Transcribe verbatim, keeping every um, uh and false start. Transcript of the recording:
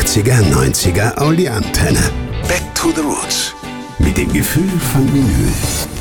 achtziger, neunziger Audi-Antenne. Back to the Roots. Mit dem Gefühl von Vinyl.